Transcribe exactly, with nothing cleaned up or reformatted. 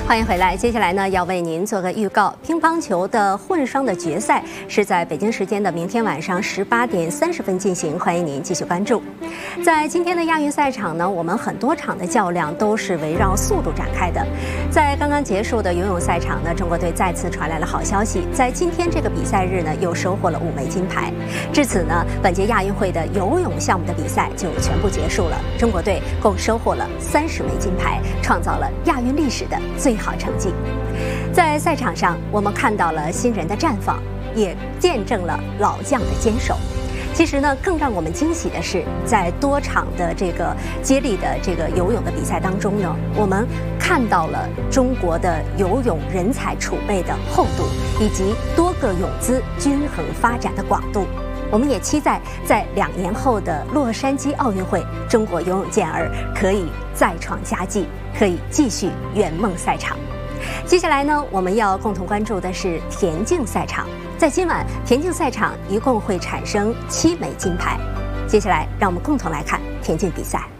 欢迎回来。接下来呢，要为您做个预告。乒乓球的混双的决赛是在北京时间的明天晚上十八点三十分进行，欢迎您继续关注。在今天的亚运赛场呢，我们很多场的较量都是围绕速度展开的。在刚刚结束的游泳赛场呢，中国队再次传来了好消息，在今天这个比赛日呢，又收获了五枚金牌。至此呢，本届亚运会的游泳项目的比赛就全部结束了。中国队共收获了三十枚金牌，创造了亚运历史的最好成绩。在赛场上，我们看到了新人的绽放，也见证了老将的坚守。其实呢，更让我们惊喜的是，在多场的这个接力的这个游泳的比赛当中呢，我们看到了中国的游泳人才储备的厚度，以及多个泳姿均衡发展的广度。我们也期待在两年后的洛杉矶奥运会，中国游泳健儿可以再创佳绩，可以继续圆梦赛场。接下来呢，我们要共同关注的是田径赛场。在今晚田径赛场一共会产生七枚金牌。接下来，让我们共同来看田径比赛。